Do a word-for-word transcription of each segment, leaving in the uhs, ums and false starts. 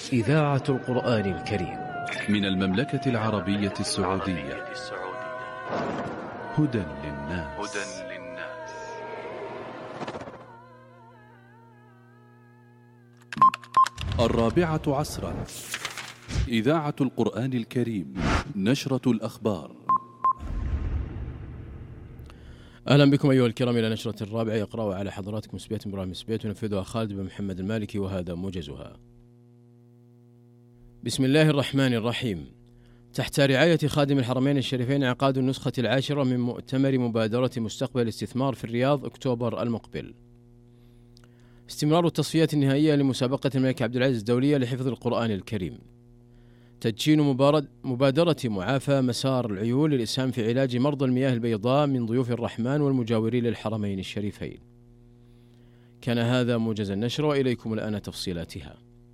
إذاعة القرآن الكريم من المملكة العربية السعودية. هدى للناس. الرابعة عصرا، إذاعة القرآن الكريم، نشرة الأخبار. أهلا بكم أيها الكرام إلى نشرة الرابعة، يقرأ على حضراتكم سبيت إبراهيم سبيت ونفذها خالد بن محمد المالكي، وهذا موجزها. بسم الله الرحمن الرحيم. تحت رعاية خادم الحرمين الشريفين إعقاد النسخة العاشرة من مؤتمر مبادرة مستقبل الاستثمار في الرياض أكتوبر المقبل. استمرار التصفيات النهائية لمسابقة الملك عبد العزيز الدولية لحفظ القرآن الكريم. تدشين مبادرة معافى مسار العيون للإسهام في علاج مرضى المياه البيضاء من ضيوف الرحمن والمجاورين للحرمين الشريفين. كان هذا موجز النشر، وإليكم الآن تفصيلاتها.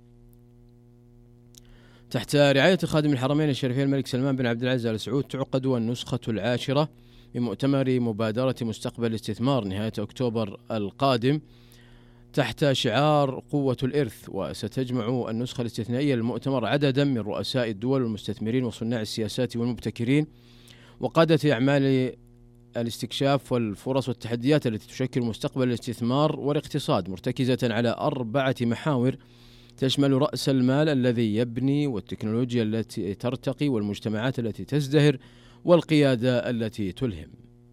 تحت رعاية خادم الحرمين الشريفين الملك سلمان بن عبد العزيز آل سعود تعقد النسخة العاشرة من مؤتمر مبادرة مستقبل الاستثمار نهاية أكتوبر القادم تحت شعار قوة الإرث. وستجمع النسخة الاستثنائية للمؤتمر عددا من رؤساء الدول والمستثمرين وصناع السياسات والمبتكرين وقادة أعمال الاستكشاف والفرص والتحديات التي تشكل مستقبل الاستثمار والاقتصاد، مرتكزة على أربعة محاور تشمل رأس المال الذي يبني، والتكنولوجيا التي ترتقي، والمجتمعات التي تزدهر، والقيادة التي تلهم.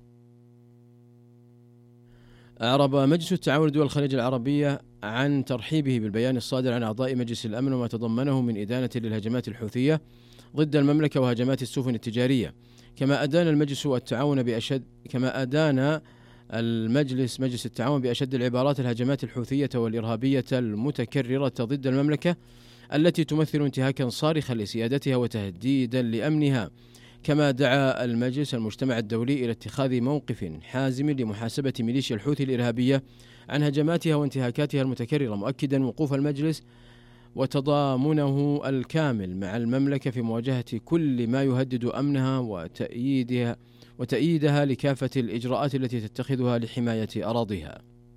أعرب مجلس التعاون لدول الخليج العربية عن ترحيبه بالبيان الصادر عن أعضاء مجلس الأمن وما تضمنه من إدانة للهجمات الحوثية ضد المملكة وهجمات السفن التجارية. كما أدان المجلس التعاون بأشد كما أدان المجلس مجلس التعاون بأشد العبارات الهجمات الحوثية والإرهابية المتكررة ضد المملكة التي تمثل انتهاكا صارخا لسيادتها وتهديدا لأمنها. كما دعا المجلس المجتمع الدولي إلى اتخاذ موقف حازم لمحاسبة ميليشيا الحوثي الإرهابية عن هجماتها وانتهاكاتها المتكررة، مؤكدا وقوف المجلس وتضامنه الكامل مع المملكة في مواجهة كل ما يهدد أمنها وتأييدها وتأييدها لكافة الإجراءات التي تتخذها لحماية أراضيها.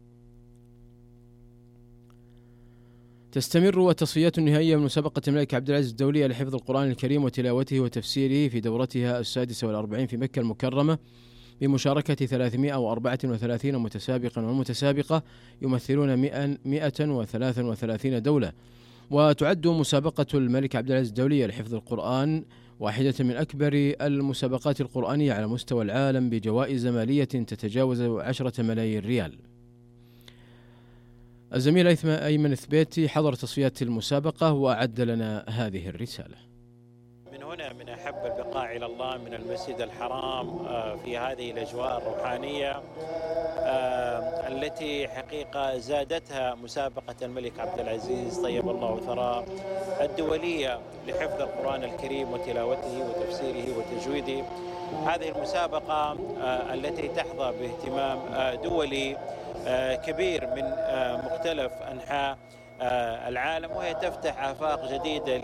تستمر التصفيات النهائية من مسابقة الملك عبد العزيز الدولية لحفظ القرآن الكريم وتلاوته وتفسيره في دورتها السادسة والأربعين في مكة المكرمة بمشاركة ثلاثمائة وأربعة وثلاثين متسابقا ومتسابقة يمثلون مئة وثلاثة وثلاثين دولة. وتعد مسابقة الملك عبد العزيز الدولية لحفظ القرآن واحدة من أكبر المسابقات القرآنية على مستوى العالم بجوائز مالية تتجاوز عشرة ملايين ريال. الزميل أيمن ثبيتي حضر تصفيات المسابقة وأعد لنا هذه الرسالة. من هنا من أحب البقاع إلى الله من المسجد الحرام في هذه الأجواء الروحانية التي حقيقة زادتها مسابقة الملك عبد العزيز طيب الله ثراه الدولية لحفظ القرآن الكريم وتلاوته وتفسيره وتجويده. هذه المسابقة التي تحظى باهتمام دولي كبير من مختلف أنحاء العالم، وهي تفتح آفاق جديدة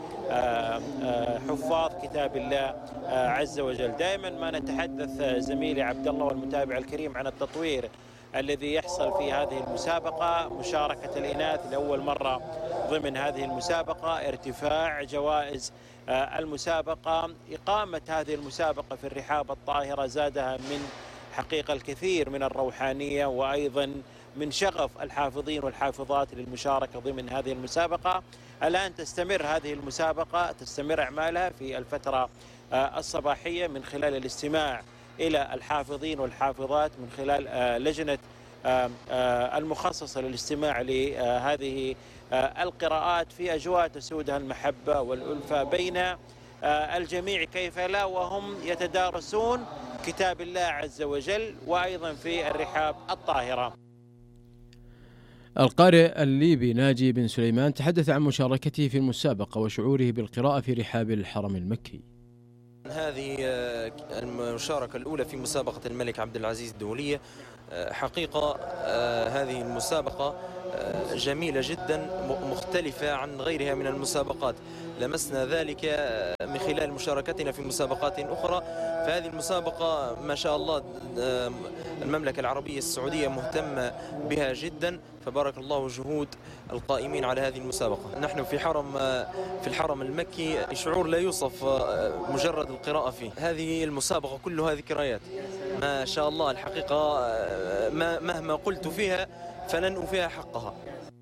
لحفاظ كتاب الله عز وجل. دائما ما نتحدث زميلي عبد الله والمتابع الكريم عن التطوير الذي يحصل في هذه المسابقة، مشاركة الإناث لأول مرة ضمن هذه المسابقة، ارتفاع جوائز المسابقة، إقامة هذه المسابقة في الرحاب الطاهرة زادها من حقيقة الكثير من الروحانية وأيضا من شغف الحافظين والحافظات للمشاركة ضمن هذه المسابقة. الآن تستمر هذه المسابقة، تستمر أعمالها في الفترة الصباحية من خلال الاستماع إلى الحافظين والحافظات من خلال لجنة المخصصة للاستماع لهذه القراءات في أجواء تسودها المحبة والألفة بين الجميع، كيف لا وهم يتدارسون كتاب الله عز وجل وأيضا في الرحاب الطاهرة. القارئ الليبي ناجي بن سليمان تحدث عن مشاركته في المسابقة وشعوره بالقراءة في رحاب الحرم المكي. هذه المشاركة الأولى في مسابقة الملك عبد العزيز الدولية. حقيقة هذه المسابقة جميلة جدا مختلفة عن غيرها من المسابقات. لمسنا ذلك من خلال مشاركتنا في مسابقات أخرى. فهذه المسابقة ما شاء الله المملكة العربية السعودية مهتمة بها جدا، فبارك الله جهود القائمين على هذه المسابقة. نحن في حرم في الحرم المكي شعور لا يوصف مجرد القراءة فيه. هذه المسابقة كلها ذكريات ما شاء الله الحقيقة، مهما قلت فيها فلن أوفيها حقها.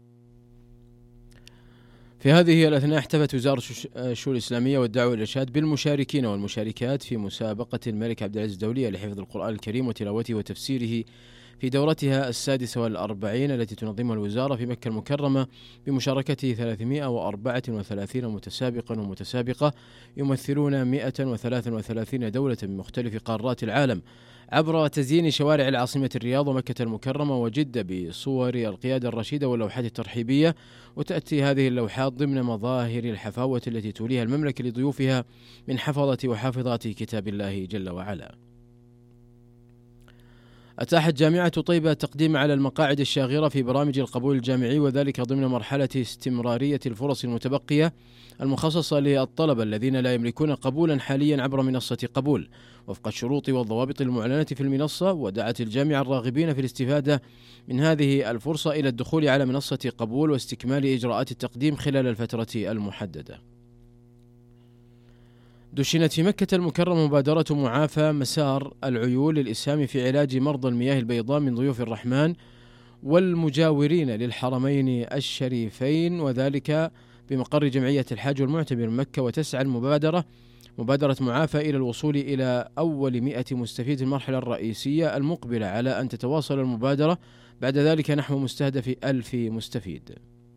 في هذه الأثناء احتفت وزارة الشؤون الإسلامية والدعوة والإرشاد بالمشاركين والمشاركات في مسابقة الملك عبد العزيز الدولية لحفظ القرآن الكريم وتلاوته وتفسيره في دورتها السادسة والأربعين التي تنظمها الوزارة في مكة المكرمة بمشاركة ثلاثمائة وأربعة وثلاثين متسابقا ومتسابقة يمثلون مائة وثلاثة وثلاثين دولة من مختلف قارات العالم عبر تزيين شوارع العاصمة الرياض ومكة المكرمة وجدة بصور القيادة الرشيدة واللوحات الترحيبية. وتأتي هذه اللوحات ضمن مظاهر الحفاوة التي توليها المملكة لضيوفها من حفظة وحافظات كتاب الله جل وعلا. أتاحت جامعة طيبة التقديم على المقاعد الشاغرة في برامج القبول الجامعي، وذلك ضمن مرحلة استمرارية الفرص المتبقية المخصصة للطلبة الذين لا يملكون قبولا حاليا عبر منصة قبول وفق الشروط والضوابط المعلنة في المنصة. ودعت الجامعة الراغبين في الاستفادة من هذه الفرصة إلى الدخول على منصة قبول واستكمال إجراءات التقديم خلال الفترة المحددة. دشنت في مكة المكرمة مبادرة معافى مسار العيول للإسهام في علاج مرضى المياه البيضاء من ضيوف الرحمن والمجاورين للحرمين الشريفين، وذلك بمقر جمعية الحاج والمعتمر مكة. وتسعى المبادرة مبادرة معافى إلى الوصول إلى أول مئة مستفيد المرحلة الرئيسية المقبلة، على أن تتواصل المبادرة بعد ذلك نحو مستهدف ألف مستفيد.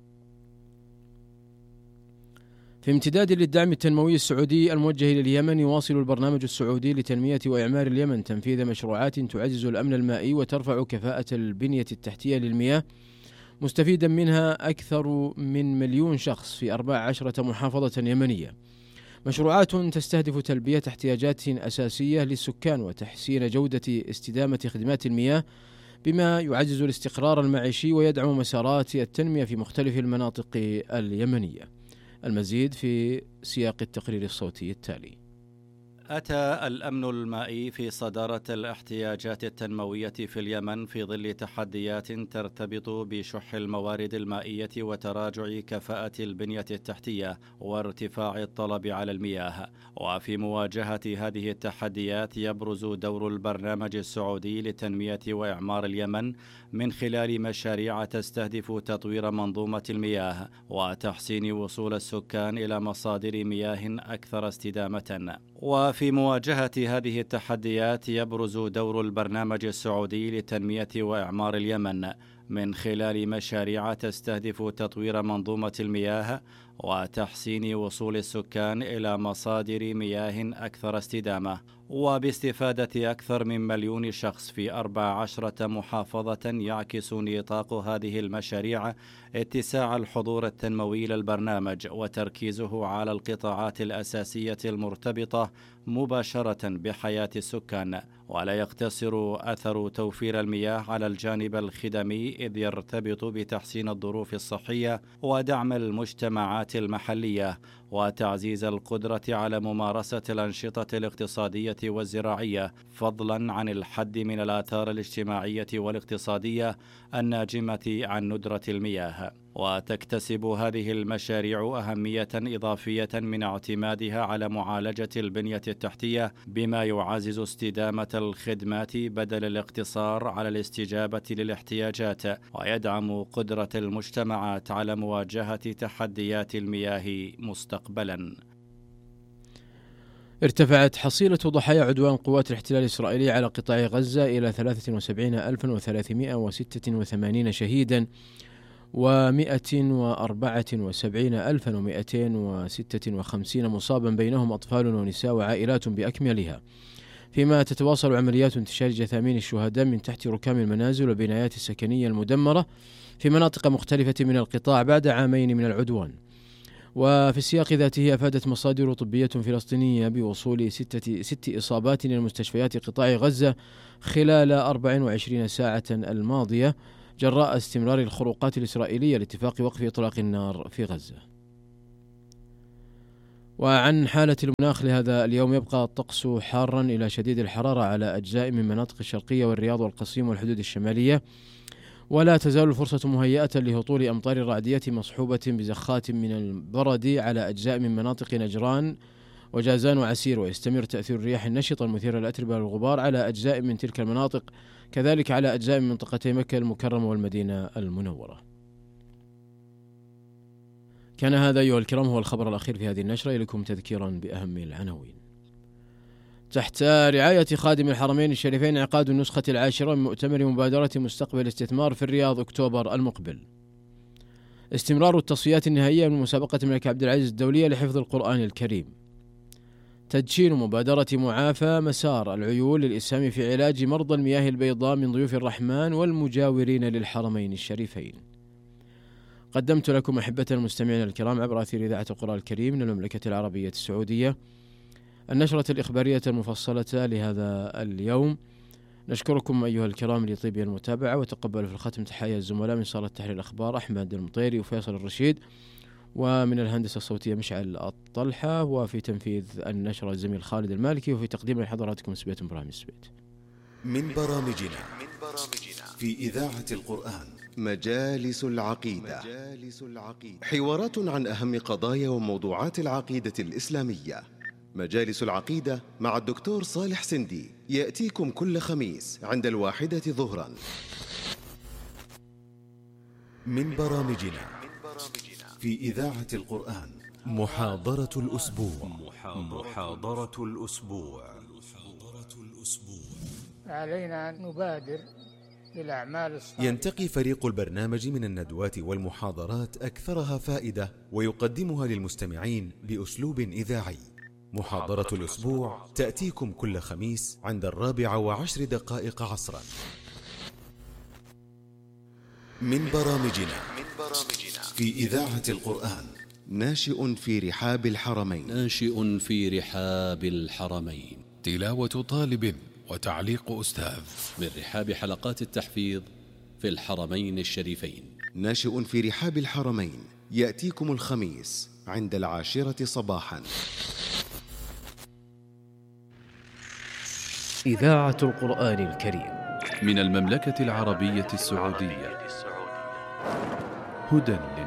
في امتداد للدعم التنموي السعودي الموجه إلى اليمن، يواصل البرنامج السعودي لتنمية وإعمار اليمن تنفيذ مشروعات تعزز الأمن المائي وترفع كفاءة البنية التحتية للمياه، مستفيدا منها أكثر من مليون شخص في أربع عشرة محافظة يمنية. مشروعات تستهدف تلبية احتياجات أساسية للسكان وتحسين جودة استدامة خدمات المياه، بما يعزز الاستقرار المعيشي ويدعم مسارات التنمية في مختلف المناطق اليمنية. المزيد في سياق التقرير الصوتي التالي. أتى الأمن المائي في صدارة الاحتياجات التنموية في اليمن في ظل تحديات ترتبط بشح الموارد المائية وتراجع كفاءة البنية التحتية وارتفاع الطلب على المياه. وفي مواجهة هذه التحديات يبرز دور البرنامج السعودي لتنمية وإعمار اليمن من خلال مشاريع تستهدف تطوير منظومة المياه وتحسين وصول السكان إلى مصادر مياه أكثر استدامة. وفي مواجهة هذه التحديات يبرز دور البرنامج السعودي لتنمية وإعمار اليمن من خلال مشاريع تستهدف تطوير منظومة المياه وتحسين وصول السكان إلى مصادر مياه أكثر استدامة، وباستفادة أكثر من مليون شخص في أربع عشرة محافظة. يعكس نطاق هذه المشاريع اتساع الحضور التنموي للبرنامج وتركيزه على القطاعات الأساسية المرتبطة مباشرة بحياة السكان، ولا يقتصر أثر توفير المياه على الجانب الخدمي، إذ يرتبط بتحسين الظروف الصحية ودعم المجتمعات المحلية وتعزيز القدرة على ممارسة الأنشطة الاقتصادية والزراعية، فضلا عن الحد من الآثار الاجتماعية والاقتصادية الناجمة عن ندرة المياه. وتكتسب هذه المشاريع أهمية إضافية من اعتمادها على معالجة البنية التحتية، بما يعزز استدامة الخدمات بدل الاقتصار على الاستجابة للاحتياجات، ويدعم قدرة المجتمعات على مواجهة تحديات المياه مستقبلا. ارتفعت حصيلة ضحايا عدوان قوات الاحتلال الإسرائيلي على قطاع غزة إلى ثلاثة وسبعين ألفا وثلاثمائة وستة وثمانين شهيدا ومائة وأربعة وسبعين ألفا ومائتين وستة وخمسين مصابا، بينهم أطفال ونساء وعائلات بأكملها، فيما تتواصل عمليات انتشار جثامين الشهداء من تحت ركام المنازل والبنايات السكنية المدمرة في مناطق مختلفة من القطاع بعد عامين من العدوان. وفي السياق ذاته أفادت مصادر طبية فلسطينية بوصول ستة ست إصابات إلى مستشفيات قطاع غزة خلال أربع وعشرين ساعة الماضية، جراء استمرار الخروقات الإسرائيلية لاتفاق وقف إطلاق النار في غزة. وعن حالة المناخ لهذا اليوم: يبقى الطقس حارا إلى شديد الحرارة على أجزاء من مناطق الشرقية والرياض والقصيم والحدود الشمالية، ولا تزال الفرصة مهيئة لهطول أمطار رعدية مصحوبة بزخات من البرد على أجزاء من مناطق نجران وجازان وعسير، ويستمر تأثير الرياح النشطة المثيرة للأتربة والغبار على أجزاء من تلك المناطق، كذلك على أجزاء من منطقتي مكة المكرمة والمدينة المنورة. كان هذا أيها الكرام هو الخبر الأخير في هذه النشرة. إليكم تذكيرا بأهم العناوين. تحت رعاية خادم الحرمين الشريفين انعقاد النسخة العاشرة من مؤتمر مبادرة مستقبل الاستثمار في الرياض أكتوبر المقبل. استمرار التصفيات النهائية من مسابقة الملك عبد العزيز الدولية لحفظ القرآن الكريم. تدشين مبادرة معافى مسار العيول للإسهام في علاج مرضى المياه البيضاء من ضيوف الرحمن والمجاورين للحرمين الشريفين. قدمت لكم أحبة المستمعين الكرام عبر أثير إذاعة القرآن الكريم من المملكة العربية السعودية النشرة الإخبارية المفصلة لهذا اليوم. نشكركم أيها الكرام لطيب المتابعة، وتقبلوا في الختم تحية الزملاء من صالة تحرير الأخبار أحمد المطيري وفيصل الرشيد، ومن الهندسة الصوتية مشعل الطلحة، وفي تنفيذ النشرة الزميل خالد المالكي، وفي تقديم لحضراتكم سبيت إبراهيم سبيت. من برامجنا في إذاعة القرآن مجالس العقيدة، حوارات عن أهم قضايا وموضوعات العقيدة الإسلامية. مجالس العقيدة مع الدكتور صالح سندي يأتيكم كل خميس عند الواحدة ظهرا. من برامجنا في إذاعة القرآن محاضرة الأسبوع. محاضرة الأسبوع. علينا أن نبادر بالأعمال الصالحة. ينتقي فريق البرنامج من الندوات والمحاضرات أكثرها فائدة ويقدمها للمستمعين بأسلوب إذاعي. محاضرة الأسبوع تأتيكم كل خميس عند الرابعة وعشر دقائق عصرا. من برامجنا في إذاعة القرآن ناشئ في رحاب الحرمين. ناشئ في رحاب الحرمين. تلاوة طالب وتعليق أستاذ من رحاب حلقات التحفيظ في الحرمين الشريفين. ناشئ في رحاب الحرمين يأتيكم الخميس عند العاشرة صباحا. إذاعة القرآن الكريم من المملكة العربية السعودية. هدى